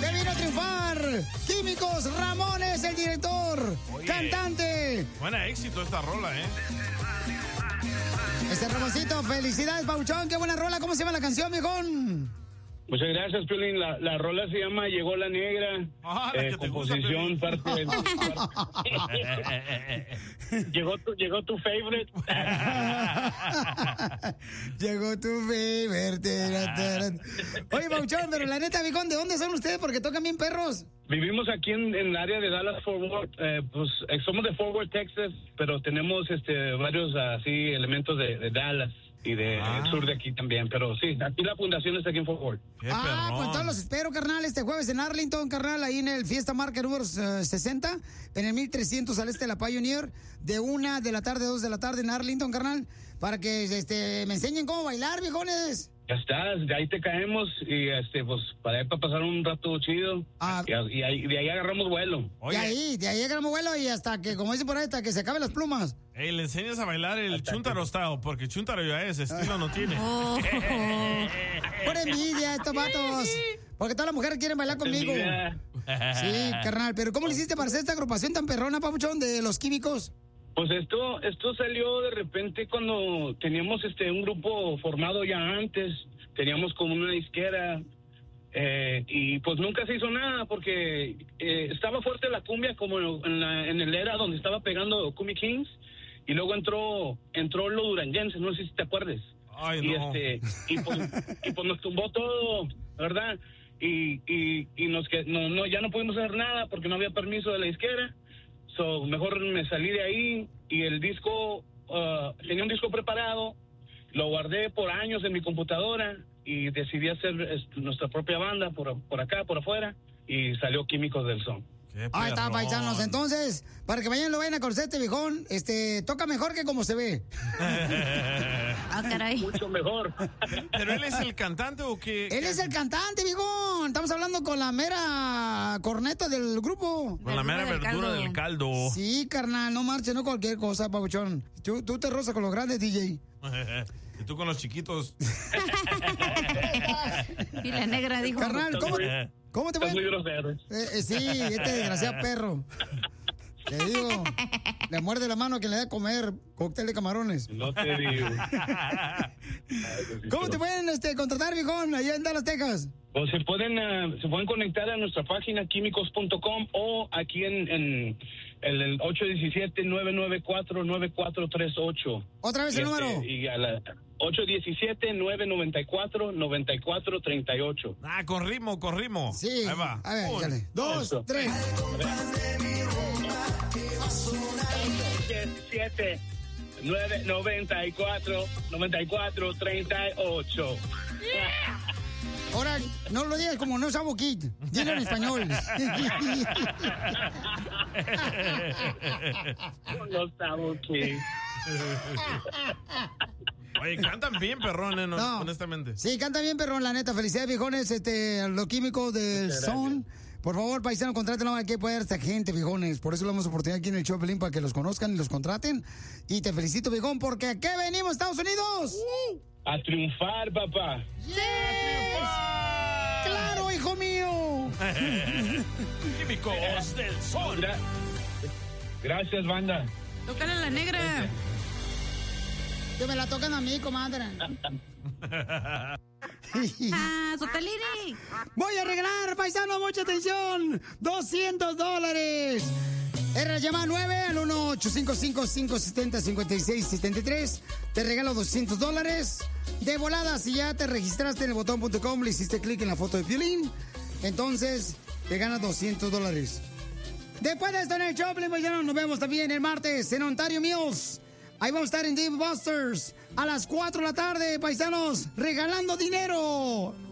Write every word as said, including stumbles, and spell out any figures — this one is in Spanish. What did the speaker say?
que vino a triunfar. Químicos, Ramón es el director, Oye, cantante. Buena éxito esta rola, ¿eh? Ese Ramoncito, felicidades, Pauchón. Qué buena rola. ¿Cómo se llama la canción, viejón? Muchas gracias, Piolín. La, la rola se llama Llegó la Negra. Ah, la eh, que te composición, gusta, parte de... llegó, tu, llegó tu favorite. Llegó tu favorite. Oye, Pauchón, pero la neta, viejón, ¿de dónde son ustedes? Porque tocan bien perros. Vivimos aquí en, en el área de Dallas Fort Worth. Eh, pues eh, somos de Fort Worth, Texas, pero tenemos este varios así elementos de, de Dallas y de Ah. el sur de aquí también. Pero sí, aquí la fundación está aquí en Fort Worth. Qué Ah, perrón. pues todos los espero, carnal, este jueves en Arlington, carnal, ahí en el Fiesta Market número eh, sesenta, en el mil trescientos al este de la Pioneer, de una de la tarde a dos de la tarde en Arlington, carnal, para que este me enseñen cómo bailar, viejones. Ya estás, de ahí te caemos y este pues para ahí para pasar un rato chido. Ah. Y, y ahí, de ahí agarramos vuelo. Oye, De ahí, de ahí agarramos vuelo y hasta que, como dicen por ahí, hasta que se acaben las plumas. ey, le enseñas a bailar el chuntaro style, porque chuntaro ya es, estilo no tiene. Oh. Por envidia, estos vatos. Porque todas las mujeres quieren bailar conmigo. Mira, Sí, carnal, pero ¿cómo le hiciste para hacer esta agrupación tan perrona, papuchón, de los químicos? Pues esto esto salió de repente cuando teníamos este un grupo formado ya antes, teníamos como una disquera eh, y pues nunca se hizo nada porque eh, estaba fuerte la cumbia como en, la, en el era donde estaba pegando Cumbia Kings y luego entró entró lo duranguense, no sé si te acuerdas. Ay, y no. este y pues, y pues nos tumbó todo, ¿verdad? Y y, y nos que no no ya no pudimos hacer nada porque no había permiso de la disquera. So, mejor me salí de ahí y el disco, uh, tenía un disco preparado, lo guardé por años en mi computadora y decidí hacer este, nuestra propia banda por, por acá, por afuera, y salió Químicos del Son. Qué Ahí está, perrón. paisanos. Entonces, para que vayan lo vayan a conocer este viejón, este, toca mejor que como se ve. Ah, caray. Mucho mejor. ¿Pero él es el cantante o qué? Él es el cantante, viejón. Estamos hablando con la mera corneta del grupo. Con la mera Verdura del verdura caldo. del caldo. Sí, carnal, no marches, no cualquier cosa, papuchón. Tú, tú te rozas con los grandes, D J. Y tú con los chiquitos. Y la negra dijo. Carnal, ¿cómo, cómo te Estás muy fue? grosero. Eh, eh, sí, este desgraciado perro. Te digo, le muerde la mano a quien le da a comer cóctel de camarones. No te digo. ¿Cómo te pueden este, contratar, viejón, allá en Dallas, Texas? O se pueden uh, se pueden conectar a nuestra página químicos punto com o aquí en, en el, el ocho uno siete, nueve nueve cuatro, nueve cuatro tres ocho. Otra vez el Y este, número. Y a la ocho uno siete, nueve nueve cuatro, nueve cuatro tres ocho. Ah, con ritmo, con ritmo. Sí. Ahí va. A ver, Un, échale. Dos, eso. tres. siete, nueve nueve cuatro, nueve cuatro tres ocho. Ahora, no lo digas como no sabo kid. Dilo en español. No estamos aquí. Oye, cantan bien, perrón, eh, no, No. honestamente. Sí, canta bien, perrón, la neta. Felicidades, viejones, este, los químicos del Muchas son. Por favor, paisano, contrátenlo aquí puede dar esta gente, viejones. Por eso le damos oportunidad aquí en el show, Pelín, para que los conozcan y los contraten. Y te felicito, viejón, porque ¿a qué venimos, Estados Unidos? A triunfar, papá. ¡Claro, hijo mío! Químicos del sol. Gra- Gracias, banda. Tócale a la negra. Que me la tocan a mí, comadre. Ah, Sotaliri. Voy a regalar, paisano, mucha atención. doscientos dólares. Era la llamada nueve al uno ocho cinco cinco, cinco siete cero, cinco seis siete tres. Te regalo doscientos dólares. De volada, si ya te registraste en el botón punto com, le hiciste clic en la foto de Piolín, entonces te ganas doscientos dólares. Después de esto en el Choplin, paisano, nos vemos también el martes en Ontario Mills. Ahí vamos a estar en Dave Busters a las cuatro de la tarde, paisanos, regalando dinero.